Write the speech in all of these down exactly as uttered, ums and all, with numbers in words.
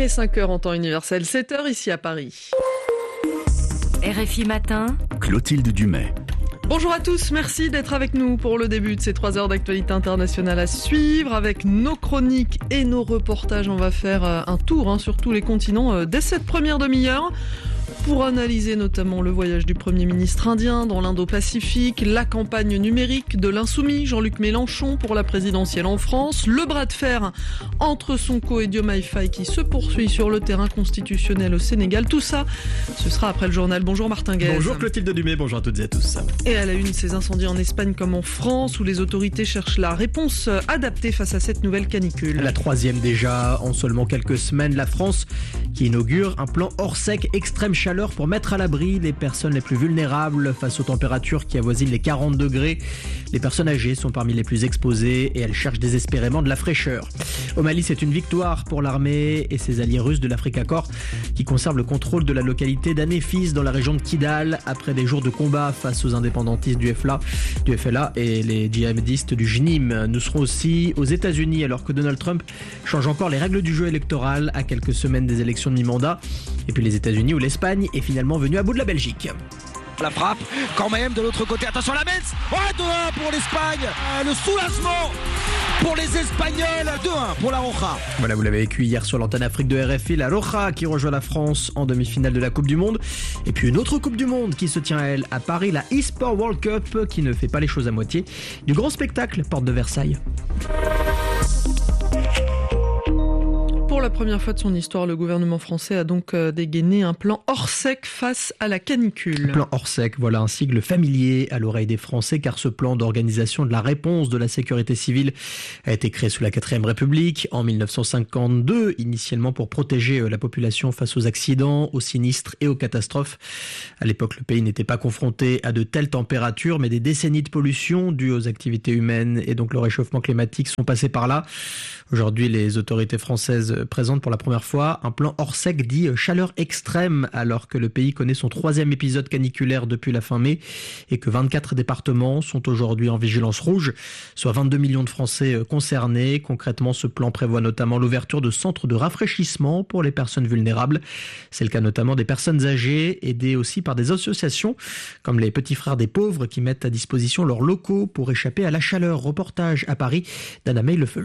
Il est cinq heures en temps universel, sept heures ici à Paris. R F I Matin, Clotilde Dumais. Bonjour à tous, merci d'être avec nous pour le début de ces trois heures d'actualité internationale à suivre. Avec nos chroniques et nos reportages, on va faire un tour hein, sur tous les continents dès cette première demi-heure. Pour analyser notamment le voyage du Premier ministre indien dans l'Indo-Pacifique, la campagne numérique de l'insoumis Jean-Luc Mélenchon pour la présidentielle en France, le bras de fer entre Sonko et Diomaye Faye qui se poursuit sur le terrain constitutionnel au Sénégal. Tout ça, ce sera après le journal. Bonjour Martin Guez. Bonjour Clotilde Dumais, bonjour à toutes et à tous. Et à la une, ces incendies en Espagne comme en France où les autorités cherchent la réponse adaptée face à cette nouvelle canicule. La troisième déjà en seulement quelques semaines, la France qui inaugure un plan hors sec extrême chaleur pour mettre à l'abri les personnes les plus vulnérables face aux températures qui avoisinent les quarante degrés. Les personnes âgées sont parmi les plus exposées et elles cherchent désespérément de la fraîcheur. Au Mali, c'est une victoire pour l'armée et ses alliés russes de l'Africa Corps qui conservent le contrôle de la localité d'Anéfis dans la région de Kidal après des jours de combat face aux indépendantistes du F L A, du F L A et les djihadistes du J N I M. Nous serons aussi aux États-Unis alors que Donald Trump change encore les règles du jeu électoral à quelques semaines des élections de mi-mandat. Et puis les États-Unis où l'Espagne est finalement venue à bout de la Belgique. La frappe, quand même, de l'autre côté. Attention, la Metz. Ouais, deux un pour l'Espagne. Euh, le soulagement pour les Espagnols. deux un pour la Roja. Voilà, vous l'avez vécu hier sur l'antenne Afrique de R F I. La Roja qui rejoint la France en demi-finale de la Coupe du Monde. Et puis une autre Coupe du Monde qui se tient à elle à Paris. La eSport World Cup qui ne fait pas les choses à moitié. Du grand spectacle, porte de Versailles. Pour la première fois de son histoire, le gouvernement français a donc dégainé un plan hors sec face à la canicule. Plan hors sec, voilà un sigle familier à l'oreille des Français car ce plan d'organisation de la réponse de la sécurité civile a été créé sous la quatrième République en mille neuf cent cinquante-deux, initialement pour protéger la population face aux accidents, aux sinistres et aux catastrophes. À l'époque, le pays n'était pas confronté à de telles températures, mais des décennies de pollution dues aux activités humaines et donc le réchauffement climatique sont passés par là. Aujourd'hui, les autorités françaises présentent pour la première fois un plan hors sec dit chaleur extrême alors que le pays connaît son troisième épisode caniculaire depuis la fin mai et que vingt-quatre départements sont aujourd'hui en vigilance rouge, soit vingt-deux millions de Français concernés. Concrètement, ce plan prévoit notamment l'ouverture de centres de rafraîchissement pour les personnes vulnérables. C'est le cas notamment des personnes âgées, aidées aussi par des associations comme les Petits Frères des Pauvres qui mettent à disposition leurs locaux pour échapper à la chaleur. Reportage à Paris d'Anna Meilefeld.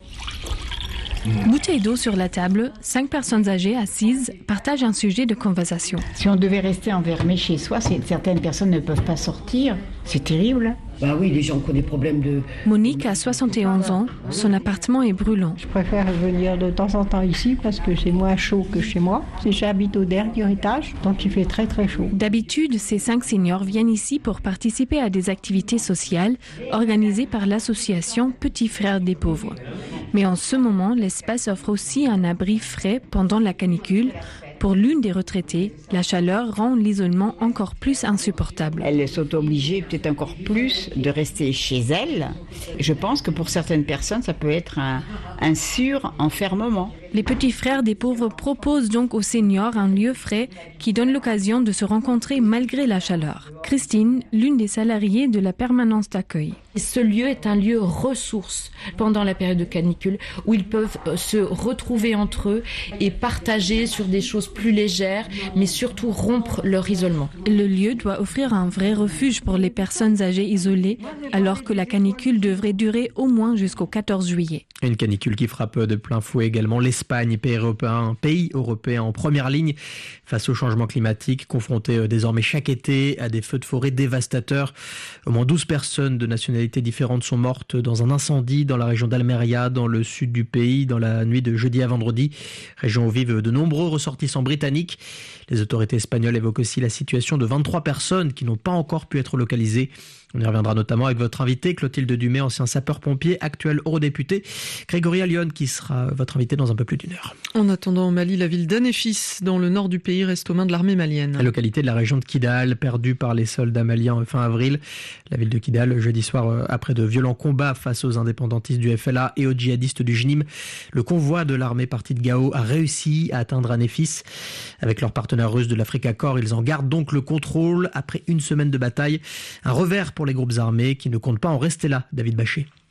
Bouteille d'eau sur la table, cinq personnes âgées assises partagent un sujet de conversation. Si on devait rester enfermé chez soi, certaines personnes ne peuvent pas sortir. C'est terrible. Bah oui, les gens qui ont des problèmes de... Monique a soixante et onze ans, son appartement est brûlant. Je préfère venir de temps en temps ici parce que c'est moins chaud que chez moi. J'habite au dernier étage, donc il fait très très chaud. D'habitude, ces cinq seniors viennent ici pour participer à des activités sociales organisées par l'association Petits Frères des Pauvres. Mais en ce moment, l'espace offre aussi un abri frais pendant la canicule. Pour l'une des retraitées, la chaleur rend l'isolement encore plus insupportable. Elles sont obligées peut-être encore plus de rester chez elles. Je pense que pour certaines personnes, ça peut être un, un sur-enfermement. Les Petits Frères des Pauvres proposent donc aux seniors un lieu frais qui donne l'occasion de se rencontrer malgré la chaleur. Christine, l'une des salariées de la permanence d'accueil. Ce lieu est un lieu ressource pendant la période de canicule où ils peuvent se retrouver entre eux et partager sur des choses plus légères, mais surtout rompre leur isolement. Le lieu doit offrir un vrai refuge pour les personnes âgées isolées, alors que la canicule devrait durer au moins jusqu'au quatorze juillet. Une canicule qui frappe de plein fouet également l'Espagne, pays européen, pays européen en première ligne face au changement climatique, confronté désormais chaque été à des feux de forêt dévastateurs. Au moins douze personnes de nationalités différentes sont mortes dans un incendie dans la région d'Almeria, dans le sud du pays, dans la nuit de jeudi à vendredi, région où vivent de nombreux ressortissants britanniques. Les autorités espagnoles évoquent aussi la situation de vingt-trois personnes qui n'ont pas encore pu être localisées. On y reviendra notamment avec votre invité, Clotilde Dumais, ancien sapeur-pompier, actuel eurodéputé, Grégory Allione, qui sera votre invité dans un peu plus d'une heure. En attendant, au Mali, la ville d'Anéfis, dans le nord du pays, reste aux mains de l'armée malienne. La localité de la région de Kidal, perdue par les soldats maliens fin avril. La ville de Kidal, jeudi soir, après de violents combats face aux indépendantistes du F L A et aux djihadistes du J N I M, le convoi de l'armée partie de Gao a réussi à atteindre Anéfis. Avec leurs partenaires russes de l'Africa Corps, ils en gardent donc le contrôle après une semaine de bataille. Un revers pour les groupes armés qui ne comptent pas en rester là, David Bachet.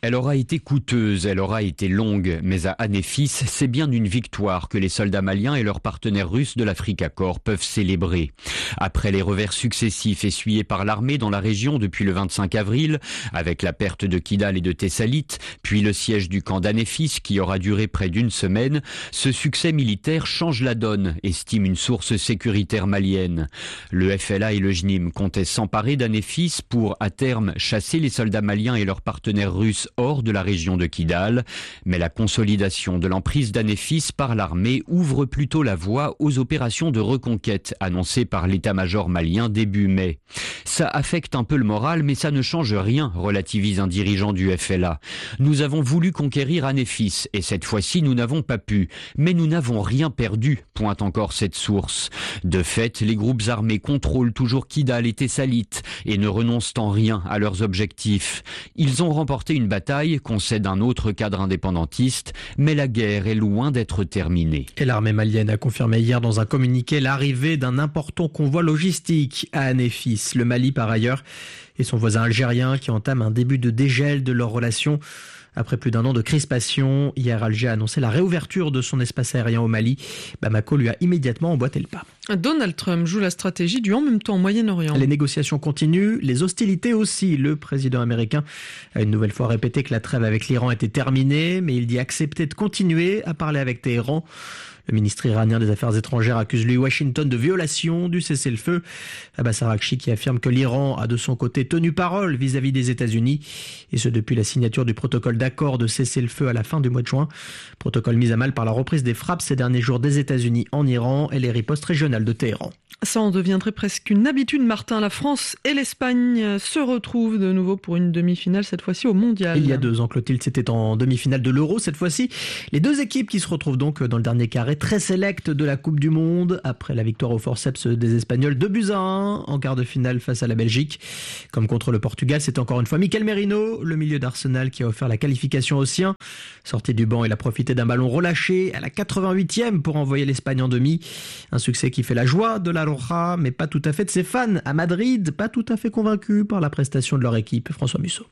Elle aura été coûteuse, elle aura été longue, mais à Anéfis, c'est bien une victoire que les soldats maliens et leurs partenaires russes de l'Africa Corps peuvent célébrer. Après les revers successifs essuyés par l'armée dans la région depuis le vingt-cinq avril, avec la perte de Kidal et de Thessalite, puis le siège du camp d'Anéfis qui aura duré près d'une semaine, ce succès militaire change la donne, estime une source sécuritaire malienne. Le F L A et le J N I M comptaient s'emparer d'Anéfis pour, à terme, chasser les soldats maliens et leurs partenaires russes hors de la région de Kidal, mais la consolidation de l'emprise d'Anéfis par l'armée ouvre plutôt la voie aux opérations de reconquête annoncées par l'état-major malien début mai. Ça affecte un peu le moral, mais ça ne change rien, relativise un dirigeant du F L A. Nous avons voulu conquérir Anéfis, et cette fois-ci nous n'avons pas pu, mais nous n'avons rien perdu, pointe encore cette source. De fait, les groupes armés contrôlent toujours Kidal et Thessalite, et ne renoncent en rien à leurs objectifs. Ils ont remporté une bataille, concède un autre cadre indépendantiste, mais la guerre est loin d'être terminée. Et l'armée malienne a confirmé hier dans un communiqué l'arrivée d'un important convoi logistique à Anéfis. Le Mali, par ailleurs, et son voisin algérien qui entame un début de dégel de leurs relations. Après plus d'un an de crispation, hier Alger a annoncé la réouverture de son espace aérien au Mali. Bamako lui a immédiatement emboîté le pas. Donald Trump joue la stratégie du en même temps au Moyen-Orient. Les négociations continuent, les hostilités aussi. Le président américain a une nouvelle fois répété que la trêve avec l'Iran était terminée, mais il dit accepter de continuer à parler avec Téhéran. Le ministre iranien des Affaires étrangères accuse lui Washington de violation du cessez-le-feu. Abbas Araghchi qui affirme que l'Iran a de son côté tenu parole vis-à-vis des États-Unis, et ce depuis la signature du protocole d'accord de cessez-le-feu à la fin du mois de juin. Protocole mis à mal par la reprise des frappes ces derniers jours des États-Unis en Iran et les ripostes régionales de Téhéran. Ça en deviendrait presque une habitude, Martin. La France et l'Espagne se retrouvent de nouveau pour une demi-finale, cette fois-ci au Mondial. Il y a deux ans, Clotilde, c'était en demi-finale de l'Euro. Cette fois-ci, les deux équipes qui se retrouvent donc dans le dernier carré très sélect de la Coupe du Monde, après la victoire au forceps des Espagnols deux buts à un en quart de finale face à la Belgique. Comme contre le Portugal, c'est encore une fois Mikel Merino, le milieu d'Arsenal, qui a offert la qualification aux siens. Sorti du banc, il a profité d'un ballon relâché à la quatre-vingt-huitième pour envoyer l'Espagne en demi. Un succès qui fait la joie de la Roja, mais pas tout à fait de ses fans. À Madrid, pas tout à fait convaincus par la prestation de leur équipe. François Musso.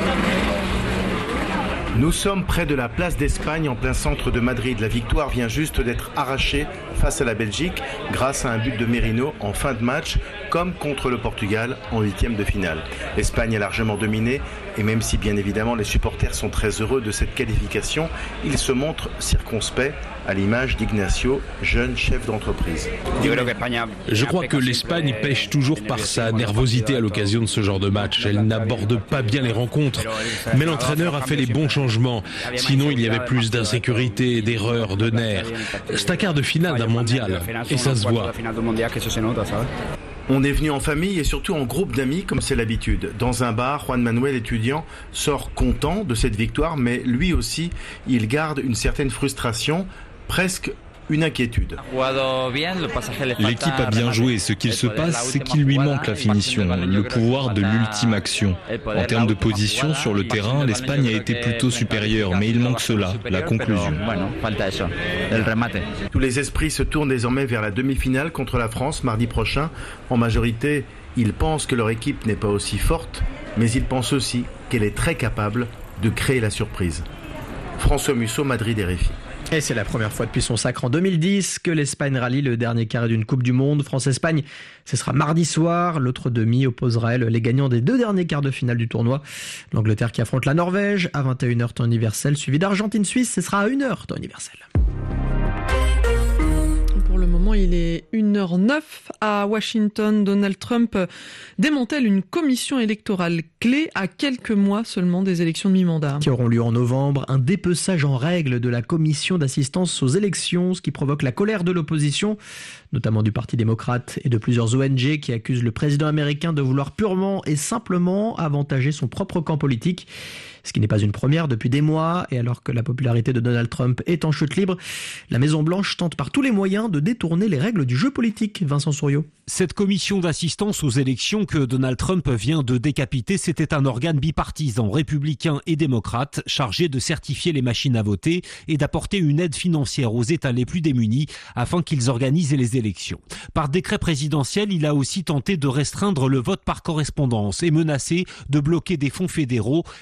Nous sommes près de la place d'Espagne, en plein centre de Madrid. La victoire vient juste d'être arrachée face à la Belgique grâce à un but de Merino en fin de match, comme contre le Portugal en huitième de finale. L'Espagne a largement dominé, et même si bien évidemment les supporters sont très heureux de cette qualification, ils se montrent circonspects, à l'image d'Ignacio, jeune chef d'entreprise. Je crois que l'Espagne pêche toujours par sa nervosité à l'occasion de ce genre de match. Elle n'aborde pas bien les rencontres, mais l'entraîneur a fait les bons changements. Sinon, il y avait plus d'insécurité, d'erreurs, de nerfs. C'est un quart de finale d'un mondial, et ça se voit. On est venu en famille et surtout en groupe d'amis, comme c'est l'habitude. Dans un bar, Juan Manuel, étudiant, sort content de cette victoire, mais lui aussi, il garde une certaine frustration, presque une inquiétude. L'équipe a bien joué. Ce qu'il se passe, c'est qu'il lui manque la finition, le pouvoir de l'ultime action. En termes de position sur le terrain, l'Espagne a été plutôt supérieure, mais il manque cela, la conclusion. Tous les esprits se tournent désormais vers la demi-finale contre la France mardi prochain. En majorité, ils pensent que leur équipe n'est pas aussi forte, mais ils pensent aussi qu'elle est très capable de créer la surprise. François Musso, Madrid, R F I. Et c'est la première fois depuis son sacre en deux mille dix que l'Espagne rallie le dernier carré d'une Coupe du Monde. France-Espagne, ce sera mardi soir. L'autre demi opposera elle les gagnants des deux derniers quarts de finale du tournoi. L'Angleterre qui affronte la Norvège à vingt et une heures temps universel, suivi d'Argentine-Suisse, ce sera à une heure temps universel. Pour le moment, il est une heure neuf à Washington. Donald Trump démantèle une commission électorale clé à quelques mois seulement des élections de mi-mandat. Qui auront lieu en novembre. Un dépeçage en règle de la commission d'assistance aux élections, ce qui provoque la colère de l'opposition, notamment du Parti démocrate et de plusieurs O N G qui accusent le président américain de vouloir purement et simplement avantager son propre camp politique. Ce qui n'est pas une première depuis des mois, et alors que la popularité de Donald Trump est en chute libre, la Maison-Blanche tente par tous les moyens de détourner les règles du jeu politique. Vincent Souriau. Cette commission d'assistance aux élections que Donald Trump vient de décapiter, c'était un organe bipartisan, républicain et démocrate, chargé de certifier les machines à voter et d'apporter une aide financière aux États les plus démunis afin qu'ils organisent les élections. Par décret présidentiel, il a aussi tenté de restreindre le vote par correspondance et menacé de bloquer des fonds fédéraux si les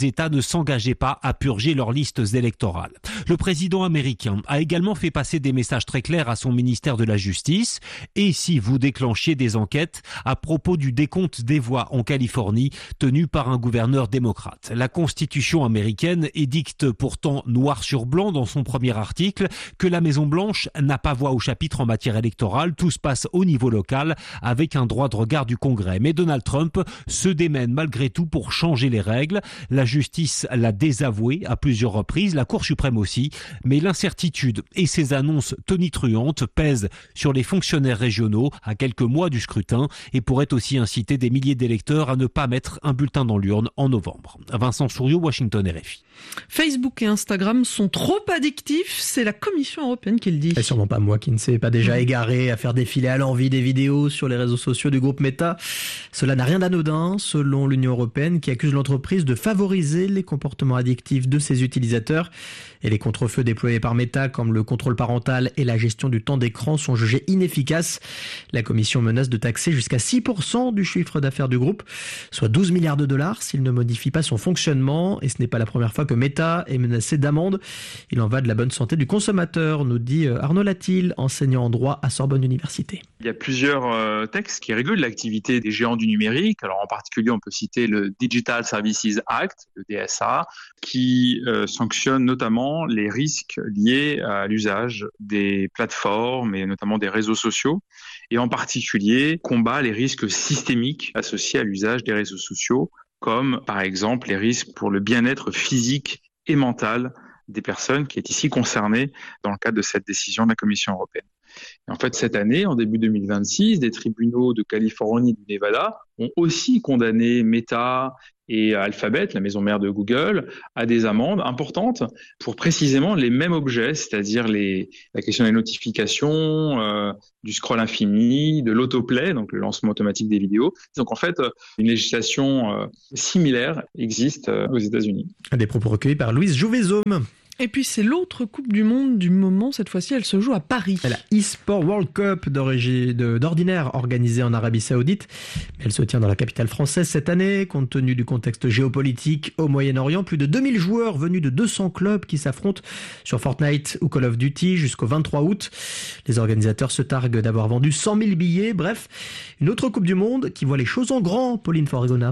États ne s'engageaient pas à purger leurs listes électorales. Le président américain a également fait passer des messages très clairs à son ministère de la Justice. Et si vous déclenchez des enquêtes à propos du décompte des voix en Californie tenu par un gouverneur démocrate. La Constitution américaine édicte pourtant noir sur blanc dans son premier article que la Maison-Blanche n'a pas voix au chapitre en matière électorale. Tout se passe au niveau local avec un droit de regard du Congrès. Mais Donald Trump se démène malgré tout pour changer les règles. La justice l'a désavoué à plusieurs reprises, la Cour suprême aussi. Mais l'incertitude et ses annonces tonitruantes pèsent sur les fonctionnaires régionaux à quelques mois du scrutin et pourraient aussi inciter des milliers d'électeurs à ne pas mettre un bulletin dans l'urne en novembre. Vincent Souriau, Washington, R F I. Facebook et Instagram sont trop addictifs, c'est la Commission européenne qui le dit. Et sûrement pas moi qui ne s'est pas déjà égaré à faire défiler à l'envi des vidéos sur les réseaux sociaux du groupe Meta. Cela n'a rien d'anodin, selon l'Union européenne qui accuse l'entreprise de favoriser les comportements addictifs de ses utilisateurs. Et les contre-feux déployés par Meta, comme le contrôle parental et la gestion du temps d'écran, sont jugés inefficaces. La Commission menace de taxer jusqu'à six pour cent du chiffre d'affaires du groupe, soit douze milliards de dollars s'il ne modifie pas son fonctionnement. Et ce n'est pas la première fois que Meta est menacé d'amende. Il en va de la bonne santé du consommateur, nous dit Arnaud Latil, enseignant en droit à Sorbonne Université. Il y a plusieurs euh, textes qui régulent l'activité des géants du numérique. Alors en particulier, on peut citer le Digital Services Act, le D S A, qui euh, sanctionne notamment les risques liés à l'usage des plateformes et notamment des réseaux sociaux. Et en particulier, combat les risques systémiques associés à l'usage des réseaux sociaux, comme par exemple les risques pour le bien-être physique et mental des personnes qui est ici concernée dans le cadre de cette décision de la Commission européenne. Et en fait, cette année, en début deux mille vingt-six, des tribunaux de Californie et du Nevada ont aussi condamné Meta et Alphabet, la maison mère de Google, à des amendes importantes pour précisément les mêmes objets, c'est-à-dire les, la question des notifications, euh, du scroll infini, de l'autoplay, donc le lancement automatique des vidéos. Donc en fait, une législation euh, similaire existe euh, aux États-Unis. Des propos recueillis par Louise Jouvezaume. Et puis c'est l'autre Coupe du Monde du moment, cette fois-ci elle se joue à Paris. La eSport World Cup d'ordinaire organisée en Arabie Saoudite. Elle se tient dans la capitale française cette année, compte tenu du contexte géopolitique au Moyen-Orient. Plus de deux mille joueurs venus de deux cents clubs qui s'affrontent sur Fortnite ou Call of Duty jusqu'au vingt-trois août. Les organisateurs se targuent d'avoir vendu cent mille billets. Bref, une autre Coupe du Monde qui voit les choses en grand, Pauline Forgona.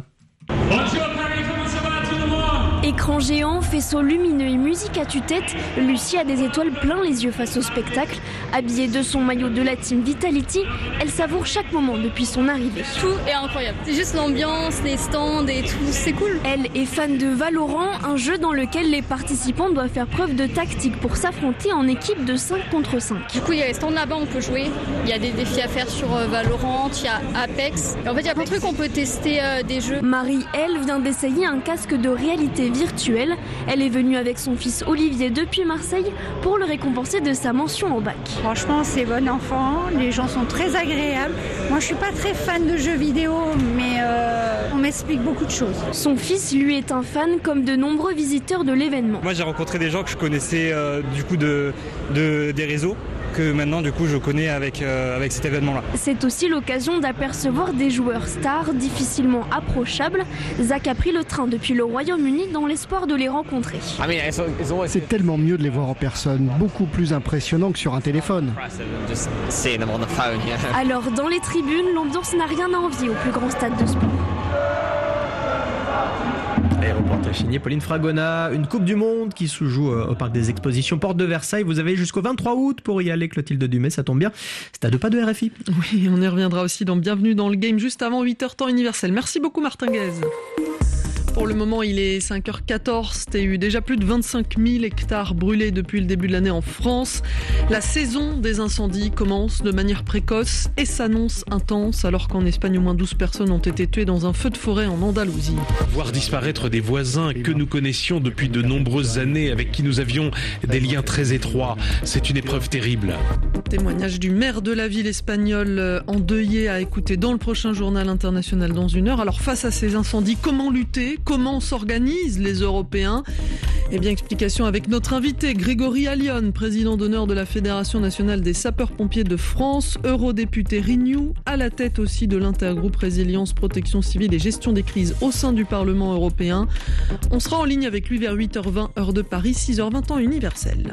Écran géant, faisceau lumineux et musique à tue-tête, Lucie a des étoiles plein les yeux face au spectacle. Habillée de son maillot de la team Vitality, elle savoure chaque moment depuis son arrivée. Tout est incroyable. C'est juste l'ambiance, les stands et tout, c'est cool. Elle est fan de Valorant, un jeu dans lequel les participants doivent faire preuve de tactique pour s'affronter en équipe de cinq contre cinq. Du coup, il y a les stands là-bas, on peut jouer. Il y a des défis à faire sur Valorant, il y a Apex. Et en fait, il y a plein de trucs, on peut tester euh, des jeux. Marie, elle, vient d'essayer un casque de réalité virtuelle. Elle est venue avec son fils Olivier depuis Marseille pour le récompenser de sa mention au bac. Franchement, c'est bon enfant, les gens sont très agréables. Moi, je suis pas très fan de jeux vidéo, mais euh, on m'explique beaucoup de choses. Son fils, lui, est un fan comme de nombreux visiteurs de l'événement. Moi, j'ai rencontré des gens que je connaissais euh, du coup de, de, des réseaux, que maintenant du coup je connais avec, euh, avec cet événement-là. C'est aussi l'occasion d'apercevoir des joueurs stars difficilement approchables. Zach a pris le train depuis le Royaume-Uni dans l'espoir de les rencontrer. C'est tellement mieux de les voir en personne, beaucoup plus impressionnant que sur un téléphone. Alors dans les tribunes, l'ambiance n'a rien à envier au plus grand stade de sport. Et reportage signé Pauline Fragona. Une Coupe du Monde qui se joue au Parc des Expositions Porte de Versailles. Vous avez jusqu'au vingt-trois août pour y aller, Clotilde Dumais, ça tombe bien. C'est à deux pas de R F I. Oui, on y reviendra aussi dans Bienvenue dans le Game juste avant huit heures temps universel. Merci beaucoup Martin Guez. Pour le moment, il est cinq heures quatorze. T'as eu déjà plus de vingt-cinq mille hectares brûlés depuis le début de l'année en France. La saison des incendies commence de manière précoce et s'annonce intense, alors qu'en Espagne, au moins douze personnes ont été tuées dans un feu de forêt en Andalousie. Voir disparaître des voisins que nous connaissions depuis de nombreuses années, avec qui nous avions des liens très étroits, c'est une épreuve terrible. Témoignage du maire de la ville espagnole endeuillé à écouter dans le prochain journal international dans une heure. Alors face à ces incendies, comment lutter ? Comment s'organisent les Européens ? Eh bien, explication avec notre invité, Grégory Allione, président d'honneur de la Fédération nationale des sapeurs-pompiers de France, eurodéputé Renew, à la tête aussi de l'intergroupe Résilience, Protection civile et gestion des crises au sein du Parlement européen. On sera en ligne avec lui vers huit heures vingt, heure de Paris, six heures vingt temps universel.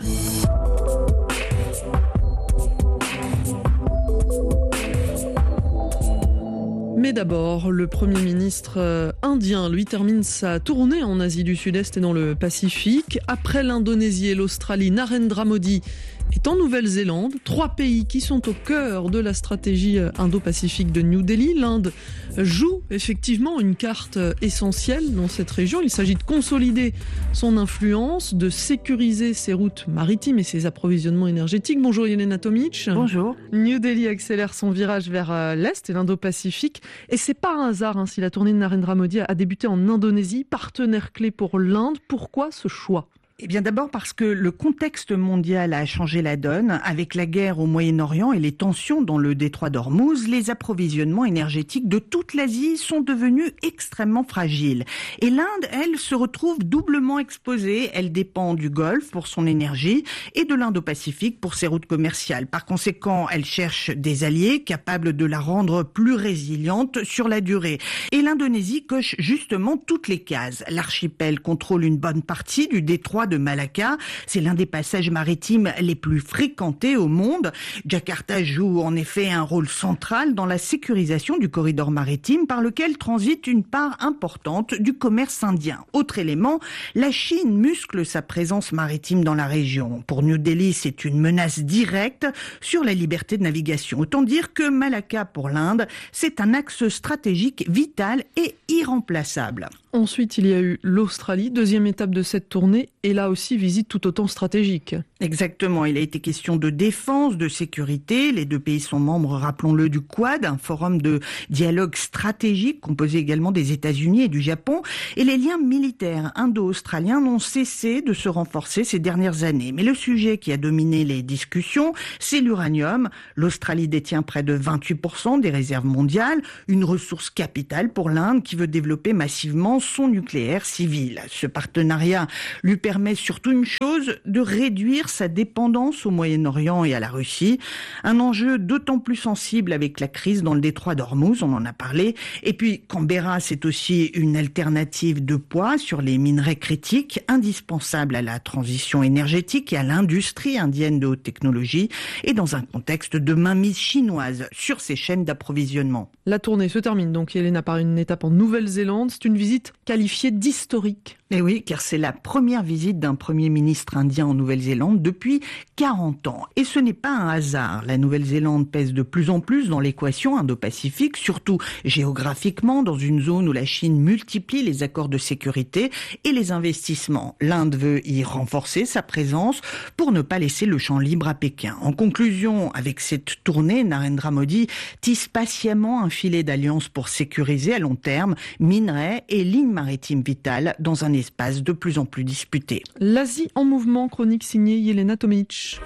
Mais d'abord, le Premier ministre indien, lui, termine sa tournée en Asie du Sud-Est et dans le Pacifique. Après l'Indonésie et l'Australie, Narendra Modi est en Nouvelle-Zélande. Trois pays qui sont au cœur de la stratégie indo-pacifique de New Delhi. L'Inde joue effectivement une carte essentielle dans cette région. Il s'agit de consolider son influence, de sécuriser ses routes maritimes et ses approvisionnements énergétiques. Bonjour Yelena Tomic. Bonjour. New Delhi accélère son virage vers l'Est et l'Indo-Pacifique. Et c'est pas un hasard hein, si la tournée de Narendra Modi a débuté en Indonésie, partenaire clé pour l'Inde. Pourquoi ce choix ? Eh bien d'abord parce que le contexte mondial a changé la donne. Avec la guerre au Moyen-Orient et les tensions dans le détroit d'Ormuz, les approvisionnements énergétiques de toute l'Asie sont devenus extrêmement fragiles. Et l'Inde, elle, se retrouve doublement exposée. Elle dépend du Golfe pour son énergie et de l'Indo-Pacifique pour ses routes commerciales. Par conséquent, elle cherche des alliés capables de la rendre plus résiliente sur la durée. Et l'Indonésie coche justement toutes les cases. L'archipel contrôle une bonne partie du détroit de Malacca. C'est l'un des passages maritimes les plus fréquentés au monde. Jakarta joue en effet un rôle central dans la sécurisation du corridor maritime par lequel transite une part importante du commerce indien. Autre élément, la Chine muscle sa présence maritime dans la région. Pour New Delhi, c'est une menace directe sur la liberté de navigation. Autant dire que Malacca pour l'Inde, c'est un axe stratégique vital et irremplaçable. Ensuite, il y a eu l'Australie, deuxième étape de cette tournée, et là aussi visite tout autant stratégique. Exactement, il a été question de défense, de sécurité. Les deux pays sont membres, rappelons-le, du Quad, un forum de dialogue stratégique composé également des États-Unis et du Japon. Et les liens militaires indo-australiens n'ont cessé de se renforcer ces dernières années. Mais le sujet qui a dominé les discussions, c'est l'uranium. L'Australie détient près de vingt-huit pour cent des réserves mondiales, une ressource capitale pour l'Inde qui veut développer massivement son nucléaire civil. Ce partenariat lui permet surtout une chose, de réduire sa dépendance au Moyen-Orient et à la Russie. Un enjeu d'autant plus sensible avec la crise dans le détroit d'Ormuz, on en a parlé. Et puis Canberra, c'est aussi une alternative de poids sur les minerais critiques, indispensables à la transition énergétique et à l'industrie indienne de haute technologie, et dans un contexte de mainmise chinoise sur ces chaînes d'approvisionnement. La tournée se termine donc, Yelena, par une étape en Nouvelle-Zélande. C'est une visite qualifiée d'historique. Et oui, car c'est la première visite d'un Premier ministre indien en Nouvelle-Zélande depuis quarante ans. Et ce n'est pas un hasard. La Nouvelle-Zélande pèse de plus en plus dans l'équation indo-pacifique, surtout géographiquement, dans une zone où la Chine multiplie les accords de sécurité et les investissements. L'Inde veut y renforcer sa présence pour ne pas laisser le champ libre à Pékin. En conclusion, avec cette tournée, Narendra Modi tisse patiemment un filet d'alliance pour sécuriser à long terme minerais et lignes maritimes vitales dans un espace de plus en plus disputé. L'Asie en mouvement, chronique signée Yelena Tomic.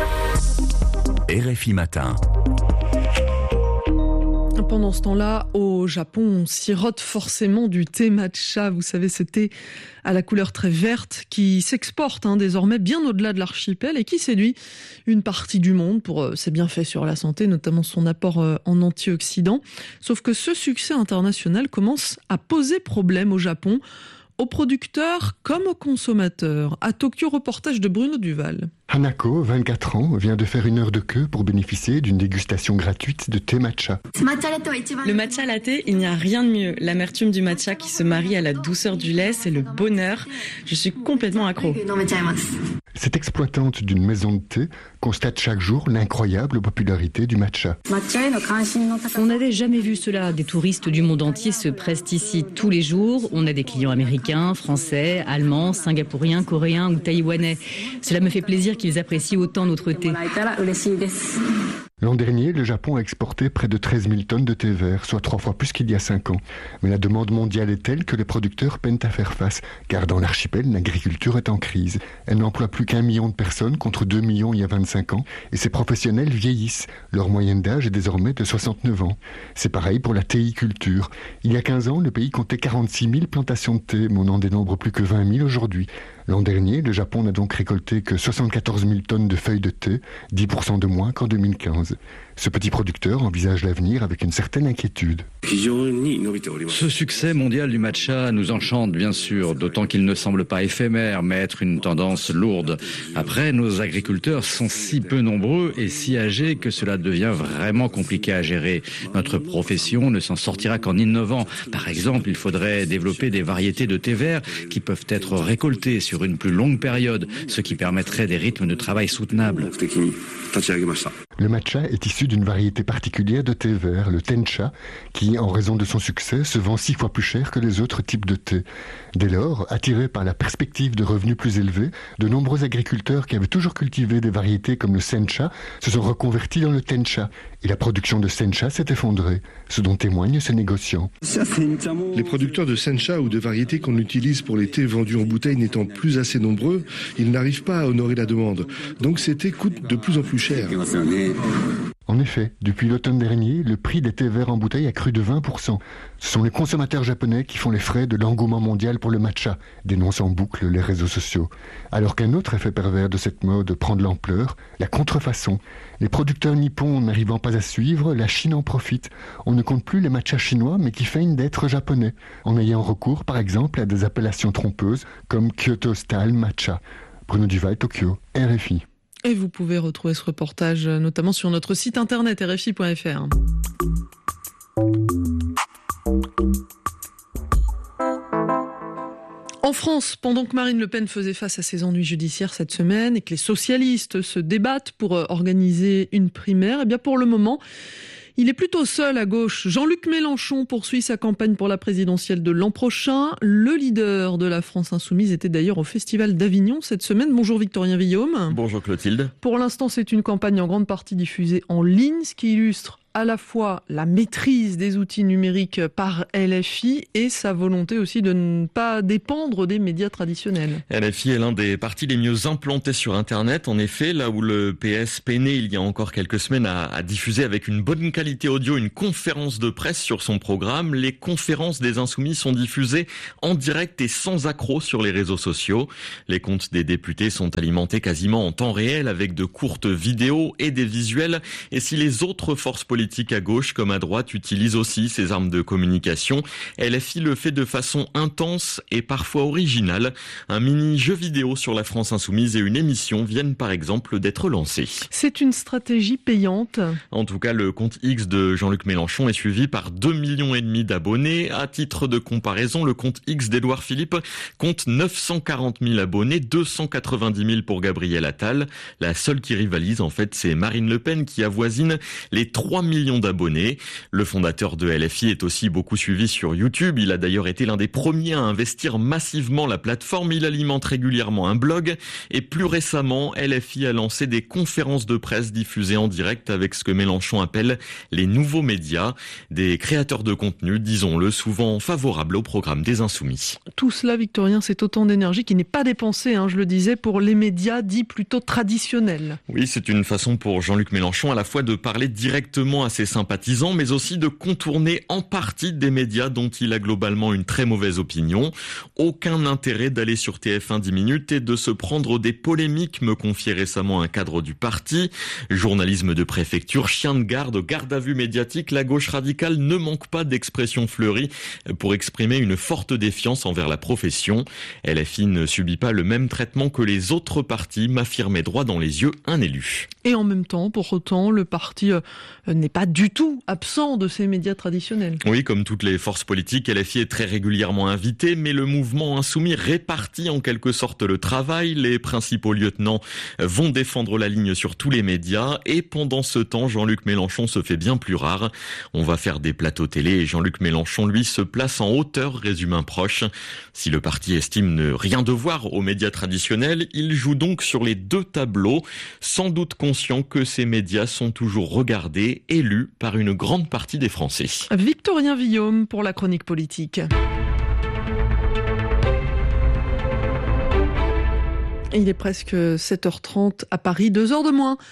R F I Matin. Pendant ce temps-là, au Japon, on sirote forcément du thé matcha. Vous savez, ce thé à la couleur très verte qui s'exporte hein, désormais bien au-delà de l'archipel et qui séduit une partie du monde pour euh, ses bienfaits sur la santé, notamment son apport euh, en antioxydants. Sauf que ce succès international commence à poser problème au Japon, aux producteurs comme aux consommateurs. À Tokyo, reportage de Bruno Duval. Hanako, vingt-quatre ans, vient de faire une heure de queue pour bénéficier d'une dégustation gratuite de thé matcha. Le matcha latte, il n'y a rien de mieux. L'amertume du matcha qui se marie à la douceur du lait, c'est le bonheur. Je suis complètement accro. Cette exploitante d'une maison de thé constate chaque jour l'incroyable popularité du matcha. On n'avait jamais vu cela. Des touristes du monde entier se pressent ici tous les jours. On a des clients américains, français, allemands, singapouriens, coréens ou taïwanais. Cela me fait plaisir qu'ils apprécient autant notre thé. L'an dernier, le Japon a exporté près de treize mille tonnes de thé vert, soit trois fois plus qu'il y a cinq ans. Mais la demande mondiale est telle que les producteurs peinent à faire face, car dans l'archipel, l'agriculture est en crise. Elle n'emploie plus qu'un million de personnes contre deux millions il y a vingt-cinq ans, et ces professionnels vieillissent. Leur moyenne d'âge est désormais de soixante-neuf ans. C'est pareil pour la théiculture. Il y a quinze ans, le pays comptait quarante-six mille plantations de thé, mais on n'en dénombre plus que vingt mille aujourd'hui. L'an dernier, le Japon n'a donc récolté que soixante-quatorze mille tonnes de feuilles de thé, dix pour cent de moins qu'en deux mille quinze. Ce petit producteur envisage l'avenir avec une certaine inquiétude. Ce succès mondial du matcha nous enchante bien sûr, d'autant qu'il ne semble pas éphémère, mais être une tendance lourde. Après, nos agriculteurs sont si peu nombreux et si âgés que cela devient vraiment compliqué à gérer. Notre profession ne s'en sortira qu'en innovant. Par exemple, il faudrait développer des variétés de thé vert qui peuvent être récoltées sur une plus longue période, ce qui permettrait des rythmes de travail soutenables. Le matcha est issu d'une variété particulière de thé vert, le tencha, qui, en raison de son succès, se vend six fois plus cher que les autres types de thé. Dès lors, attirés par la perspective de revenus plus élevés, de nombreux agriculteurs qui avaient toujours cultivé des variétés comme le sencha se sont reconvertis dans le tencha. Et la production de sencha s'est effondrée, ce dont témoignent ces négociants. Les producteurs de sencha ou de variétés qu'on utilise pour les thés vendus en bouteille n'étant plus assez nombreux, ils n'arrivent pas à honorer la demande. Donc ces thés coûtent de plus en plus cher. En effet, depuis l'automne dernier, le prix des thés verts en bouteille a cru de vingt pour cent. Ce sont les consommateurs japonais qui font les frais de l'engouement mondial pour le matcha, dénoncent en boucle les réseaux sociaux. Alors qu'un autre effet pervers de cette mode prend de l'ampleur, la contrefaçon. Les producteurs nippons n'arrivant pas à suivre, la Chine en profite. On ne compte plus les matchas chinois, mais qui feignent d'être japonais, en ayant recours par exemple à des appellations trompeuses comme Kyoto Style Matcha. Bruno Duval, Tokyo, R F I. Et vous pouvez retrouver ce reportage notamment sur notre site internet r f i point f r. En France, pendant que Marine Le Pen faisait face à ses ennuis judiciaires cette semaine et que les socialistes se débattent pour organiser une primaire, eh bien pour le moment, il est plutôt seul à gauche. Jean-Luc Mélenchon poursuit sa campagne pour la présidentielle de l'an prochain. Le leader de la France Insoumise était d'ailleurs au Festival d'Avignon cette semaine. Bonjour Victorien Villaume. Bonjour Clotilde. Pour l'instant, c'est une campagne en grande partie diffusée en ligne, ce qui illustre à la fois la maîtrise des outils numériques par L F I et sa volonté aussi de ne pas dépendre des médias traditionnels. L F I est l'un des partis les mieux implantés sur Internet. En effet, là où le P S peinait il y a encore quelques semaines à, à diffuser avec une bonne qualité audio une conférence de presse sur son programme, les conférences des Insoumis sont diffusées en direct et sans accroc sur les réseaux sociaux. Les comptes des députés sont alimentés quasiment en temps réel avec de courtes vidéos et des visuels. Et si les autres forces politiques Politique à gauche comme à droite utilisent aussi ces armes de communication, L F I le fait de façon intense et parfois originale. Un mini jeu vidéo sur la France Insoumise et une émission viennent par exemple d'être lancés. C'est une stratégie payante. En tout cas, le compte X de Jean-Luc Mélenchon est suivi par deux millions et demi d'abonnés. À titre de comparaison, le compte X d'Édouard Philippe compte neuf cent quarante mille abonnés, deux cent quatre-vingt-dix mille pour Gabriel Attal. La seule qui rivalise, en fait, c'est Marine Le Pen qui avoisine les trois millions d'abonnés. Le fondateur de L F I est aussi beaucoup suivi sur YouTube. Il a d'ailleurs été l'un des premiers à investir massivement la plateforme. Il alimente régulièrement un blog et plus récemment, L F I a lancé des conférences de presse diffusées en direct avec ce que Mélenchon appelle les nouveaux médias, des créateurs de contenu, disons-le, souvent favorables au programme des Insoumis. Tout cela, Victorien, c'est autant d'énergie qui n'est pas dépensée, hein, je le disais, pour les médias dits plutôt traditionnels. Oui, c'est une façon pour Jean-Luc Mélenchon à la fois de parler directement à ses sympathisants, mais aussi de contourner en partie des médias dont il a globalement une très mauvaise opinion. Aucun intérêt d'aller sur T F un dix minutes et de se prendre des polémiques, me confiait récemment un cadre du parti. Journalisme de préfecture, chien de garde, garde à vue médiatique, la gauche radicale ne manque pas d'expressions fleuries pour exprimer une forte défiance envers la profession. L F I ne subit pas le même traitement que les autres partis, m'affirmait droit dans les yeux un élu. Et en même temps, pour autant, le parti euh, n'est pas du tout absent de ces médias traditionnels. Oui, comme toutes les forces politiques, L F I est très régulièrement invité, mais le mouvement insoumis répartit en quelque sorte le travail. Les principaux lieutenants vont défendre la ligne sur tous les médias et pendant ce temps, Jean-Luc Mélenchon se fait bien plus rare. On va faire des plateaux télé et Jean-Luc Mélenchon, lui, se place en hauteur, résume un proche. Si le parti estime ne rien devoir aux médias traditionnels, il joue donc sur les deux tableaux, sans doute conscient que ces médias sont toujours regardés et lus par une grande partie des Français. Victorien Villaume pour la chronique politique. Il est presque sept heures trente à Paris, deux heures de moins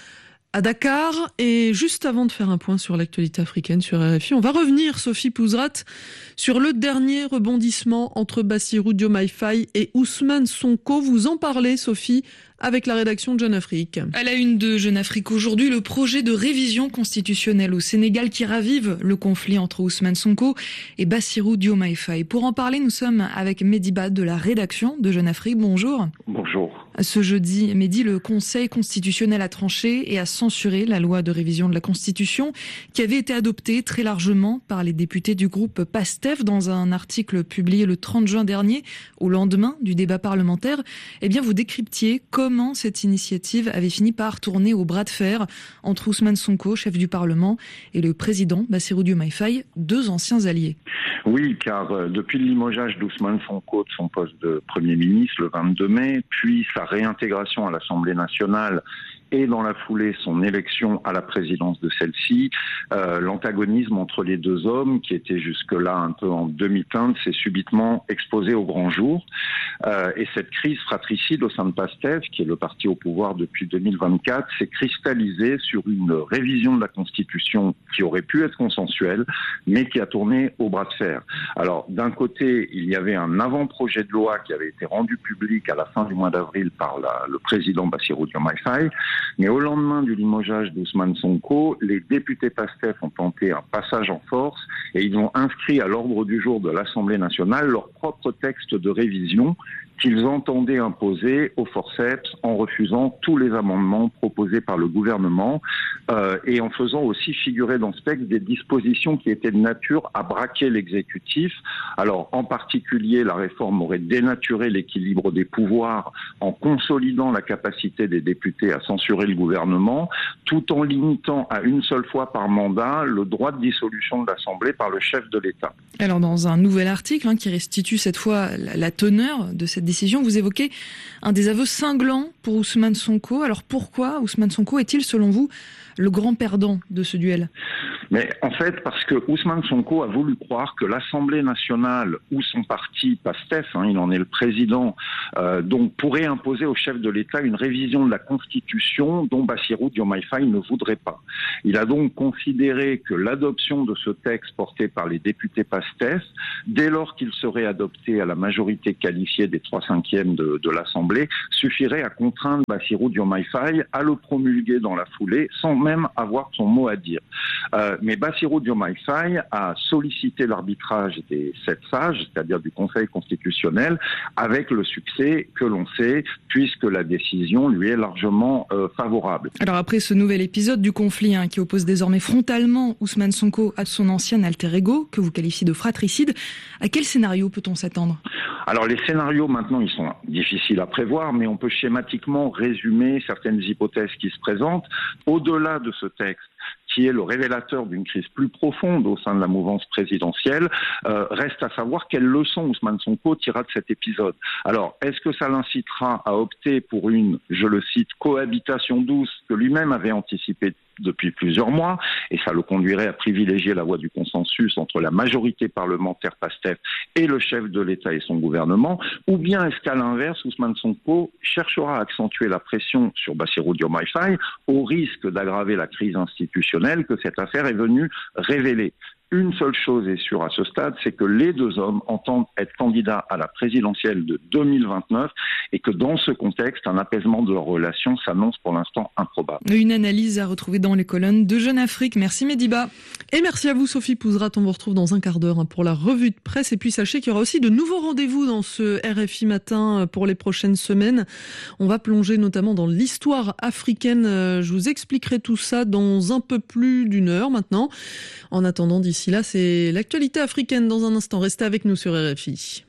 à Dakar. Et juste avant de faire un point sur l'actualité africaine sur R F I, on va revenir, Sophie Pouzrat, sur le dernier rebondissement entre Bassirou Diomaye Faye et Ousmane Sonko. Vous en parlez, Sophie, avec la rédaction de Jeune Afrique. À la une de Jeune Afrique aujourd'hui, le projet de révision constitutionnelle au Sénégal qui ravive le conflit entre Ousmane Sonko et Bassirou Diomaye Faye. Pour en parler, nous sommes avec Mehdi Ba de la rédaction de Jeune Afrique. Bonjour. Bonjour. Ce jeudi, Mehdi, le Conseil constitutionnel a tranché et a censuré la loi de révision de la Constitution qui avait été adoptée très largement par les députés du groupe PASTEF dans un article publié le trente juin dernier, au lendemain du débat parlementaire. Eh bien, vous décryptiez comment cette initiative avait fini par tourner au bras de fer entre Ousmane Sonko, chef du Parlement, et le président Bassirou Diomaye Faye, deux anciens alliés. Oui, car euh, depuis le limogeage d'Ousmane Sonko de son poste de Premier ministre le vingt-deux mai, puis sa réintégration à l'Assemblée nationale et dans la foulée son élection à la présidence de celle-ci, euh, l'antagonisme entre les deux hommes, qui était jusque-là un peu en demi-teinte, s'est subitement exposé au grand jour. Euh, et cette crise fratricide au sein de PASTEF, qui est le parti au pouvoir depuis deux mille vingt-quatre, s'est cristallisée sur une révision de la Constitution qui aurait pu être consensuelle, mais qui a tourné au bras de fer. Alors, d'un côté, il y avait un avant-projet de loi qui avait été rendu public à la fin du mois d'avril par la, le président Bassirou Diomaye Faye. Mais au lendemain du limogeage d'Ousmane Sonko, les députés PASTEF ont tenté un passage en force et ils ont inscrit à l'ordre du jour de l'Assemblée nationale leur propre texte de révision qu'ils entendaient imposer au forceps en refusant tous les amendements proposés par le gouvernement euh, et en faisant aussi figurer dans ce texte des dispositions qui étaient de nature à braquer l'exécutif. Alors, en particulier, la réforme aurait dénaturé l'équilibre des pouvoirs en consolidant la capacité des députés à censurer le gouvernement, tout en limitant à une seule fois par mandat le droit de dissolution de l'Assemblée par le chef de l'État. Alors, dans un nouvel article hein, qui restitue cette fois la, la teneur de cette décision, vous évoquez un des aveux cinglants pour Ousmane Sonko. Alors pourquoi Ousmane Sonko est-il, selon vous, le grand perdant de ce duel ? Mais en fait, parce que Ousmane Sonko a voulu croire que l'Assemblée nationale ou son parti PASTEF, hein, il en est le président, euh, donc pourrait imposer au chef de l'État une révision de la Constitution dont Bassirou Diomaye Faye ne voudrait pas. Il a donc considéré que l'adoption de ce texte porté par les députés PASTEF, dès lors qu'il serait adopté à la majorité qualifiée des trois cinquièmes de, de l'Assemblée, suffirait à contraindre Bassirou Diomaye Faye à le promulguer dans la foulée sans même avoir son mot à dire. Euh, mais Bassirou Diomaye Faye a sollicité l'arbitrage des sept sages, c'est-à-dire du Conseil constitutionnel, avec le succès que l'on sait, puisque la décision lui est largement euh, favorable. Alors après ce nouvel épisode du conflit hein, qui oppose désormais frontalement Ousmane Sonko à son ancien alter ego, que vous qualifiez de fratricide, à quel scénario peut-on s'attendre ? Alors les scénarios maintenant ils sont difficiles à prévoir, mais on peut schématiquement résumer certaines hypothèses qui se présentent. Au-delà de ce texte, qui est le révélateur d'une crise plus profonde au sein de la mouvance présidentielle, euh, reste à savoir quelles leçons Ousmane Sonko tirera de cet épisode. Alors, est-ce que ça l'incitera à opter pour une, je le cite, cohabitation douce que lui-même avait anticipée depuis plusieurs mois, et ça le conduirait à privilégier la voie du consensus entre la majorité parlementaire PASTEF et le chef de l'État et son gouvernement, ou bien est-ce qu'à l'inverse, Ousmane Sonko cherchera à accentuer la pression sur Bassirou Diomaye Faye au risque d'aggraver la crise institutionnelle que cette affaire est venue révéler. Une seule chose est sûre à ce stade, c'est que les deux hommes entendent être candidats à la présidentielle de deux mille vingt-neuf et que dans ce contexte, un apaisement de leurs relations s'annonce pour l'instant improbable. Une analyse à retrouver dans les colonnes de Jeune Afrique. Merci Mehdi Ba. Et merci à vous Sophie Pouzrat. On vous retrouve dans un quart d'heure pour la revue de presse. Et puis sachez qu'il y aura aussi de nouveaux rendez-vous dans ce R F I Matin pour les prochaines semaines. On va plonger notamment dans l'histoire africaine. Je vous expliquerai tout ça dans un peu plus d'une heure maintenant. En attendant, d'ici D'ici là, c'est l'actualité africaine dans un instant. Restez avec nous sur R F I.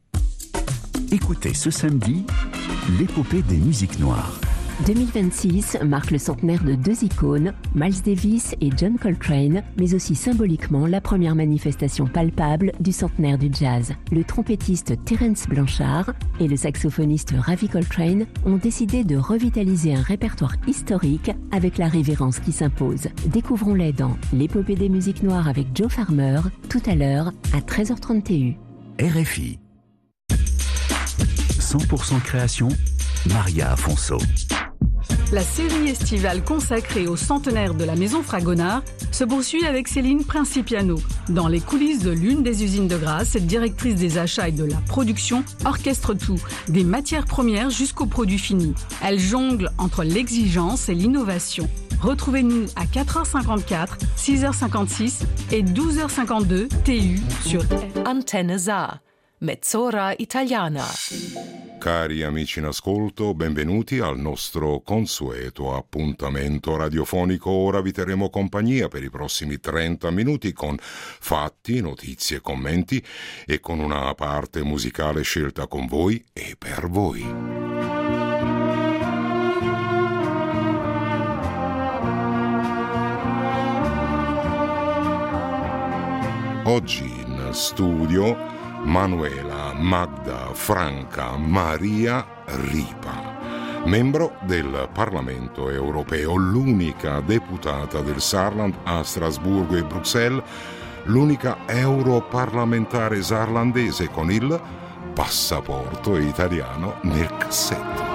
Écoutez ce samedi, l'épopée des musiques noires. deux mille vingt-six marque le centenaire de deux icônes, Miles Davis et John Coltrane, mais aussi symboliquement la première manifestation palpable du centenaire du jazz. Le trompettiste Terence Blanchard et le saxophoniste Ravi Coltrane ont décidé de revitaliser un répertoire historique avec la révérence qui s'impose. Découvrons-les dans l'épopée des musiques noires avec Joe Farmer, tout à l'heure à treize heures trente T U. R F I. cent pour cent création, Maria Afonso. La série estivale consacrée au centenaire de la Maison Fragonard se poursuit avec Céline Principiano. Dans les coulisses de l'une des usines de Grasse, cette directrice des achats et de la production orchestre tout, des matières premières jusqu'aux produits finis. Elle jongle entre l'exigence et l'innovation. Retrouvez-nous à quatre heures cinquante-quatre, six heures cinquante-six et douze heures cinquante-deux T U sur Antenne Sa, Mezz'ora Italiana. Cari amici in ascolto, benvenuti al nostro consueto appuntamento radiofonico. Ora vi terremo compagnia per i prossimi trenta minuti con fatti, notizie, commenti e con una parte musicale scelta con voi e per voi. Oggi in studio Manuela Magda Franca Maria Ripa, membro del Parlamento europeo, l'unica deputata del Saarland a Strasburgo e Bruxelles, l'unica europarlamentare saarlandese con il passaporto italiano nel cassetto.